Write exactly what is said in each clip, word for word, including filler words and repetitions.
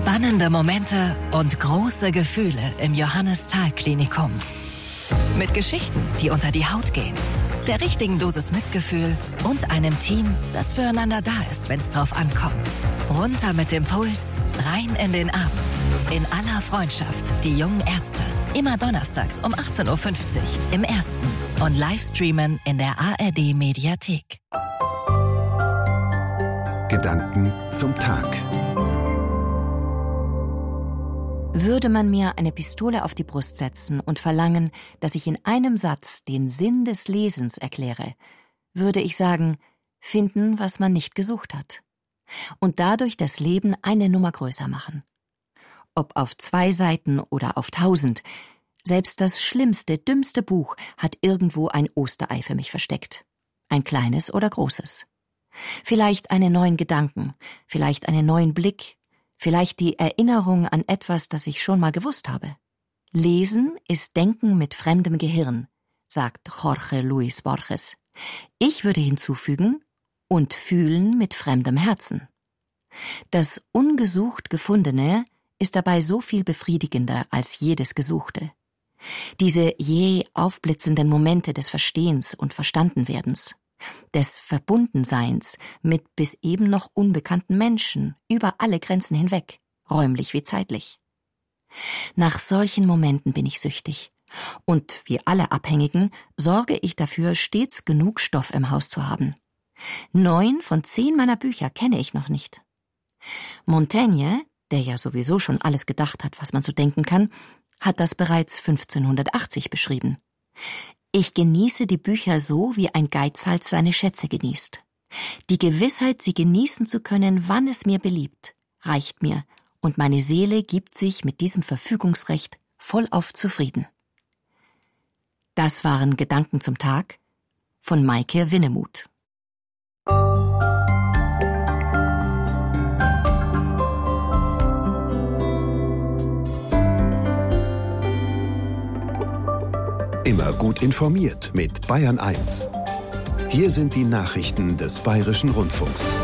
Spannende Momente und große Gefühle im Johannes-Thal-Klinikum. Mit Geschichten, die unter die Haut gehen, der richtigen Dosis Mitgefühl und einem Team, das füreinander da ist, wenn es drauf ankommt. Runter mit dem Puls, rein in den Abend. In aller Freundschaft, die jungen Ärzte. Immer donnerstags um achtzehn Uhr fünfzig im Ersten und Livestreamen in der A R D-Mediathek. Gedanken zum Tag. Würde man mir eine Pistole auf die Brust setzen und verlangen, dass ich in einem Satz den Sinn des Lesens erkläre, würde ich sagen, finden, was man nicht gesucht hat. Und dadurch das Leben eine Nummer größer machen. Ob auf zwei Seiten oder auf tausend, selbst das schlimmste, dümmste Buch hat irgendwo ein Osterei für mich versteckt. Ein kleines oder großes. Vielleicht einen neuen Gedanken, vielleicht einen neuen Blick, vielleicht die Erinnerung an etwas, das ich schon mal gewusst habe. Lesen ist Denken mit fremdem Gehirn, sagt Jorge Luis Borges. Ich würde hinzufügen, und Fühlen mit fremdem Herzen. Das ungesucht Gefundene ist dabei so viel befriedigender als jedes Gesuchte. Diese jäh aufblitzenden Momente des Verstehens und Verstandenwerdens, des Verbundenseins mit bis eben noch unbekannten Menschen über alle Grenzen hinweg, räumlich wie zeitlich. Nach solchen Momenten bin ich süchtig. Und wie alle Abhängigen sorge ich dafür, stets genug Stoff im Haus zu haben. Neun von zehn meiner Bücher kenne ich noch nicht. Montaigne, der ja sowieso schon alles gedacht hat, was man so denken kann, hat das bereits fünfzehnhundertachtzig beschrieben. Ich genieße die Bücher so, wie ein Geizhals seine Schätze genießt. Die Gewissheit, sie genießen zu können, wann es mir beliebt, reicht mir, und meine Seele gibt sich mit diesem Verfügungsrecht vollauf zufrieden. Das waren Gedanken zum Tag von Maike Winnemuth. Immer gut informiert mit Bayern eins. Hier sind die Nachrichten des Bayerischen Rundfunks.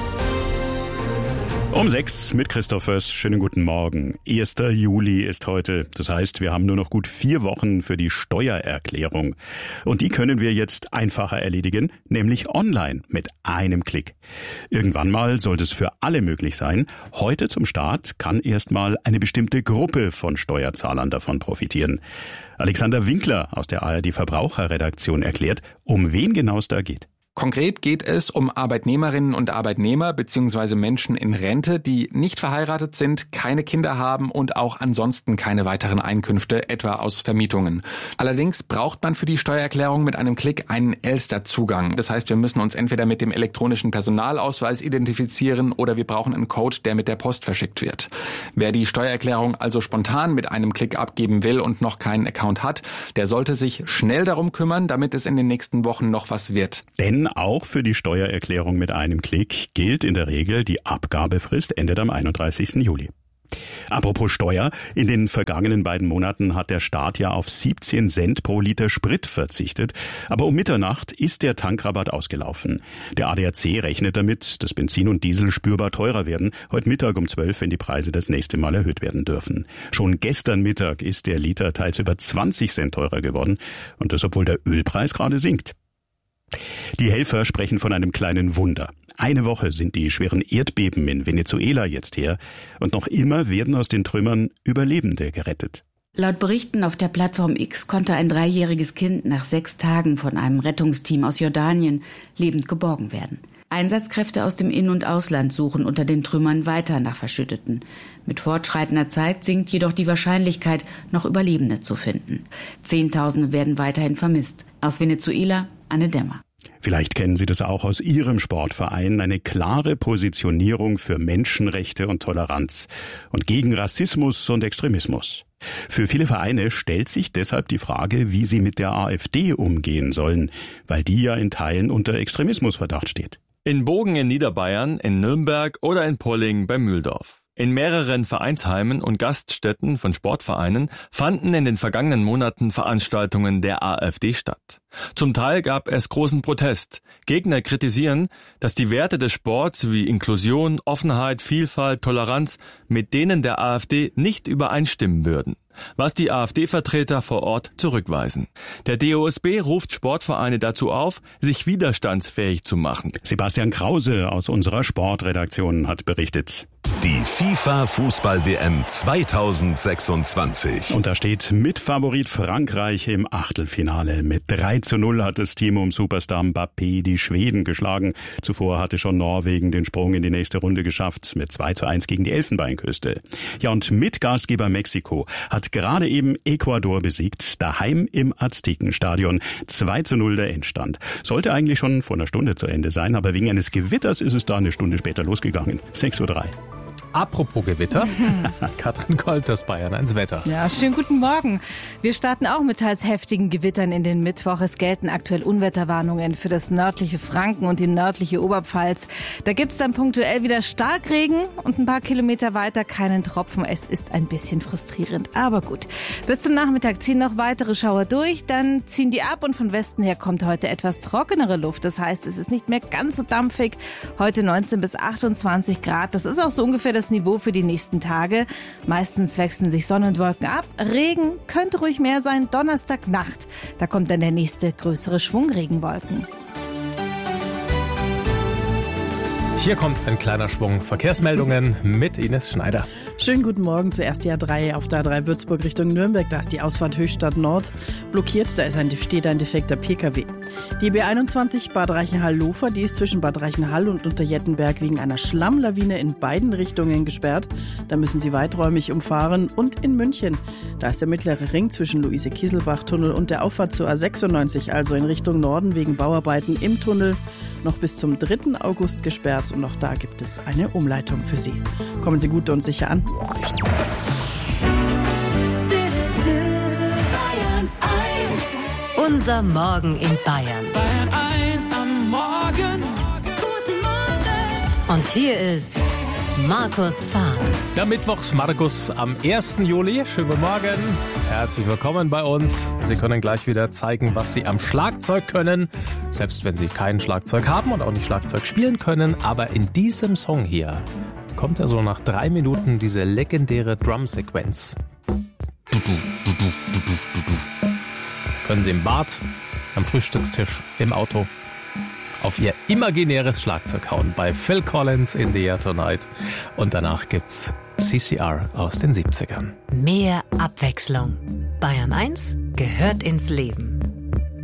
Um sechs mit Christoph Föss. Schönen guten Morgen. erster Juli ist heute. Das heißt, wir haben nur noch gut vier Wochen für die Steuererklärung. Und die können wir jetzt einfacher erledigen, nämlich online mit einem Klick. Irgendwann mal sollte es für alle möglich sein. Heute zum Start kann erstmal eine bestimmte Gruppe von Steuerzahlern davon profitieren. Alexander Winkler aus der A R D Verbraucherredaktion erklärt, um wen genau es da geht. Konkret geht es um Arbeitnehmerinnen und Arbeitnehmer bzw. Menschen in Rente, die nicht verheiratet sind, keine Kinder haben und auch ansonsten keine weiteren Einkünfte, etwa aus Vermietungen. Allerdings braucht man für die Steuererklärung mit einem Klick einen Elster-Zugang. Das heißt, wir müssen uns entweder mit dem elektronischen Personalausweis identifizieren oder wir brauchen einen Code, der mit der Post verschickt wird. Wer die Steuererklärung also spontan mit einem Klick abgeben will und noch keinen Account hat, der sollte sich schnell darum kümmern, damit es in den nächsten Wochen noch was wird. Denn auch für die Steuererklärung mit einem Klick gilt in der Regel, die Abgabefrist endet am einunddreißigsten Juli. Apropos Steuer, in den vergangenen beiden Monaten hat der Staat ja auf siebzehn Cent pro Liter Sprit verzichtet. Aber um Mitternacht ist der Tankrabatt ausgelaufen. Der A D A C rechnet damit, dass Benzin und Diesel spürbar teurer werden. Heute Mittag um zwölf, wenn die Preise das nächste Mal erhöht werden dürfen. Schon gestern Mittag ist der Liter teils über zwanzig Cent teurer geworden. Und das, obwohl der Ölpreis gerade sinkt. Die Helfer sprechen von einem kleinen Wunder. Eine Woche sind die schweren Erdbeben in Venezuela jetzt her und noch immer werden aus den Trümmern Überlebende gerettet. Laut Berichten auf der Plattform X konnte ein dreijähriges Kind nach sechs Tagen von einem Rettungsteam aus Jordanien lebend geborgen werden. Einsatzkräfte aus dem In- und Ausland suchen unter den Trümmern weiter nach Verschütteten. Mit fortschreitender Zeit sinkt jedoch die Wahrscheinlichkeit, noch Überlebende zu finden. Zehntausende werden weiterhin vermisst. Aus Venezuela, Anne Dämmer. Vielleicht kennen Sie das auch aus Ihrem Sportverein, eine klare Positionierung für Menschenrechte und Toleranz und gegen Rassismus und Extremismus. Für viele Vereine stellt sich deshalb die Frage, wie sie mit der AfD umgehen sollen, weil die ja in Teilen unter Extremismusverdacht steht. In Bogen in Niederbayern, in Nürnberg oder in Polling bei Mühldorf. In mehreren Vereinsheimen und Gaststätten von Sportvereinen fanden in den vergangenen Monaten Veranstaltungen der AfD statt. Zum Teil gab es großen Protest. Gegner kritisieren, dass die Werte des Sports wie Inklusion, Offenheit, Vielfalt, Toleranz mit denen der AfD nicht übereinstimmen würden, was die AfD-Vertreter vor Ort zurückweisen. Der D O S B ruft Sportvereine dazu auf, sich widerstandsfähig zu machen. Sebastian Krause aus unserer Sportredaktion hat berichtet. Die FIFA-Fußball-W M zweitausendsechsundzwanzig. Und da steht Mitfavorit Frankreich im Achtelfinale. Mit drei zu null hat das Team um Superstar Mbappé die Schweden geschlagen. Zuvor hatte schon Norwegen den Sprung in die nächste Runde geschafft mit zwei zu eins gegen die Elfenbeinküste. Ja, und Mitgastgeber Mexiko hat gerade eben Ecuador besiegt, daheim im Aztekenstadion. zwei zu null der Endstand. Sollte eigentlich schon vor einer Stunde zu Ende sein, aber wegen eines Gewitters ist es da eine Stunde später losgegangen. sechs Uhr drei. Apropos Gewitter, Katrin Gold, das Bayern eins Wetter. Ja, schönen guten Morgen. Wir starten auch mit teils heftigen Gewittern in den Mittwoch. Es gelten aktuell Unwetterwarnungen für das nördliche Franken und die nördliche Oberpfalz. Da gibt es dann punktuell wieder Starkregen und ein paar Kilometer weiter keinen Tropfen. Es ist ein bisschen frustrierend, aber gut. Bis zum Nachmittag ziehen noch weitere Schauer durch, dann ziehen die ab und von Westen her kommt heute etwas trockenere Luft. Das heißt, es ist nicht mehr ganz so dampfig. Heute neunzehn bis achtundzwanzig Grad. Das ist auch so ungefähr das Niveau für die nächsten Tage. Meistens wechseln sich Sonne und Wolken ab. Regen könnte ruhig mehr sein. Donnerstagnacht, da kommt dann der nächste größere Schwung Regenwolken. Hier kommt ein kleiner Schwung Verkehrsmeldungen mit Ines Schneider. Schönen guten Morgen. Zuerst die A drei auf der A drei Würzburg Richtung Nürnberg. Da ist die Ausfahrt Höchstadt Nord blockiert. Da ist ein, steht ein defekter P K W. Die B einundzwanzig Bad Reichenhall-Lofer, die ist zwischen Bad Reichenhall und Unterjettenberg wegen einer Schlammlawine in beiden Richtungen gesperrt. Da müssen Sie weiträumig umfahren. Und in München, da ist der mittlere Ring zwischen Luise-Kieselbach-Tunnel und der Auffahrt zur A sechsundneunzig, also in Richtung Norden wegen Bauarbeiten im Tunnel, noch bis zum dritten August gesperrt. Und auch da gibt es eine Umleitung für Sie. Kommen Sie gut und sicher an. Unser Morgen in Bayern. Bayern eins am Morgen. Guten Morgen. Und hier ist Markus Fahn. Der Mittwochs Markus am ersten Juli. Schönen guten Morgen. Herzlich willkommen bei uns. Sie können gleich wieder zeigen, was Sie am Schlagzeug können. Selbst wenn Sie kein Schlagzeug haben und auch nicht Schlagzeug spielen können. Aber in diesem Song hier kommt ja so nach drei Minuten diese legendäre Drum-Sequenz. Können Sie im Bad, am Frühstückstisch, im Auto auf Ihr imaginäres Schlagzeug hauen bei Phil Collins in the Air Tonight. Und danach gibt's C C R aus den siebzigern. Mehr Abwechslung. Bayern eins gehört ins Leben.